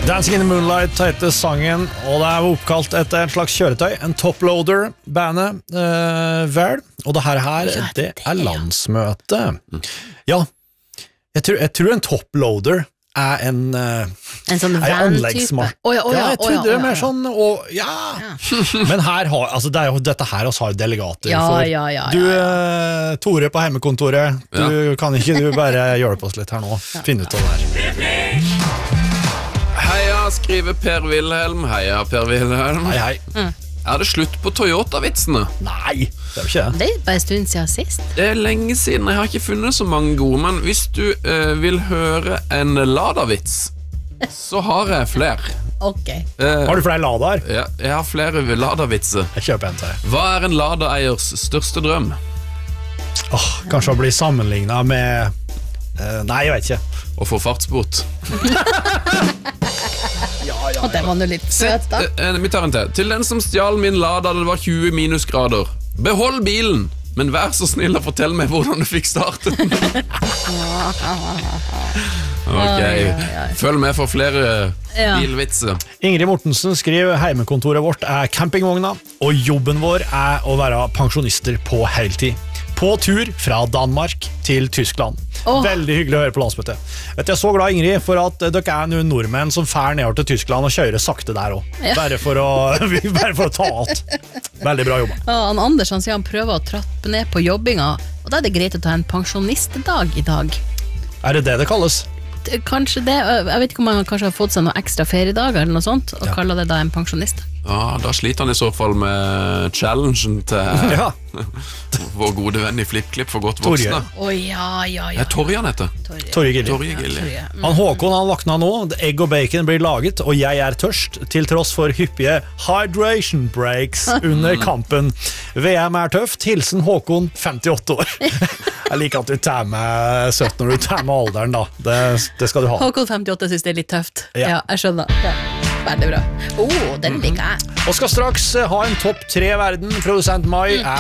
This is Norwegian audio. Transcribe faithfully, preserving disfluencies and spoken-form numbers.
Dancing in the Moonlight heter sangen, og det er oppkalt etter en slags kjøretøy, en toploader, bandet, uh, vel, og det her, her det er landsmøte. Ja, jeg tror, jeg tror en toploader er en, uh, en sånn van-type. Oh, ja, oh, ja, ja, jeg trodde oh, ja, det oh, ja. mer sånn, og, ja. ja. Men her har, altså det er jo dette her oss har delegater ja, for. Ja, ja, ja, du, ja. Uh, Tore på hjemmekontoret, du ja. kan ikke du bare hjelpe oss litt her nå, ja. finne ut av det her. Heia, skriver Per Wilhelm. Heia, Per Wilhelm. Hei, hei. Mm. Er det slutt på Toyota-vitsene? Nei, det er jo ikke det. Det er bare en stund siden sist. Det er lenge siden, jeg har ikke funnet så mange gode, men hvis du uh, vil høre en Lada-vits, så har jeg flere. Ok. Uh, har du flere Ladaer? Ja, jeg har flere Lada-vitser. Jeg kjøper en til. Hva er en Lada-eiers største drøm? Oh, kanskje å bli sammenlignet med... Uh, nei, jeg vet ikke. Å få fartsbot. Ja, ja, ja. Og det var noe litt søt da. Eh, vi tar en til. Til den som stjal min Lada, det var tjue minusgrader. Behold bilen, men vær så snill å fortelle meg hvordan du fikk startet den. Ok, følg med for flere ja. bilvitser. Ingrid Mortensen skriver heimekontoret vårt er campingvogna, og jobben vår er å være pensjonister på heltid. På tur fra Danmark til Tyskland. Oh. Veldig hyggelig å høre på landsmøtet. Vet du, jeg er så glad, Ingrid, for at dere er noen nordmenn som fær nedover til Tyskland og kjører sakte der også. Ja. Bare, for å, bare for å ta alt. Veldig bra jobba. Ja, han Anders han sier han prøver å trappe ned på jobbinga, og da er det greit å ta en pensjonistdag i dag. Er det det det kalles? Kanskje det. Jeg vet ikke om han kanskje har fått seg noen ekstra feriedager eller noe sånt, og ja. kaller det da en pensjonist. Ja, da sliter han i så fall med challengen til ja. vår gode venn i FlippKlipp for godt voksne. Å oh, ja, ja, ja. Er Torjan heter? Torje Gilli. Torje Gilli. Ja, mm. Han Håkon han vakna nå, egg og bacon blir laget, og jeg er tørst, til tross for hyppige hydration breaks under kampen. V M er tøft, hilsen Håkon, femtiåtte år. Jeg liker at du tar med sytten når du tar med alderen da. Det, det skal du ha. Håkon femtiåtte synes det er litt tøft. Ja, ja jeg skjønner. Ja. Veldig bra. Åh, oh, den liker jeg. Og skal straks ha en topp tre verden. Produsent Mai er